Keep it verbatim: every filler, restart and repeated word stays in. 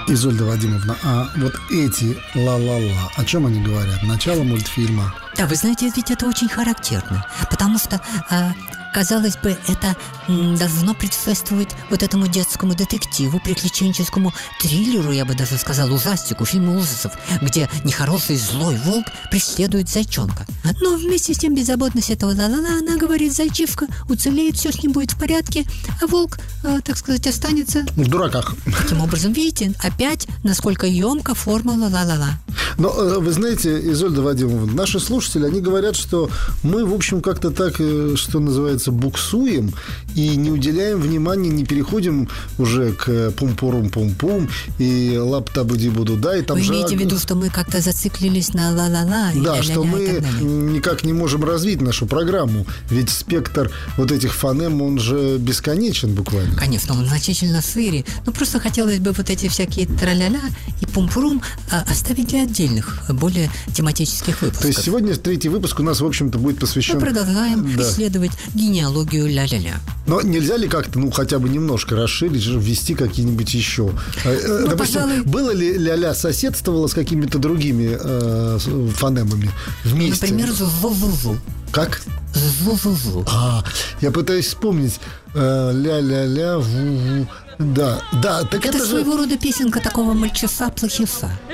Изольда Вадимовна, а вот эти ла-ла-ла, о чем они говорят? Начало мультфильма. Да, вы знаете, ведь это очень характерно, потому что, а, казалось бы, это м, должно предшествовать вот этому детскому детективу, приключенческому триллеру, я бы даже сказал, ужастику, фильму ужасов, где нехороший злой волк преследует зайчонка. Но вместе с тем беззаботность этого ла-ла-ла, она говорит, зайчишка уцелеет, все с ним будет в порядке, а волк, а, так сказать, останется в дураках. Таким образом, видите, опять насколько емка формула ла-ла-ла. Но вы знаете, Изольда Вадимовна, наши слушатели, они говорят, что мы, в общем, как-то так, что называется, буксуем и не уделяем внимания, не переходим уже к пум-пурум-пум-пум и лап-табуди-буду-да. И там Вы же... имеете в виду, что мы как-то зациклились на ла-ла-ла? Да, ля-ля-ля, что мы никак не можем развить нашу программу. Ведь спектр вот этих фонем, он же бесконечен буквально. Конечно, он значительно шире. Но просто хотелось бы вот эти всякие тра-ля-ля и пум-пурум а, оставить для отдельных, более тематических выпусков. То есть сегодня третий выпуск у нас, в общем-то, будет посвящен... Мы продолжаем да. исследовать генеалогию ля-ля-ля. Но нельзя ли как-то, ну, хотя бы немножко расширить, ввести какие-нибудь еще? Ну, Допустим, пожалуй... было ли ля-ля соседствовало с какими-то другими э, фонемами вместе? Например, зу-зу-зу. Как? Зу-зу-зу. А, я пытаюсь вспомнить. Э, ля-ля-ля, ву-ву. Да, да, так это, это своего же... рода песенка такого мальчиса-плохиса.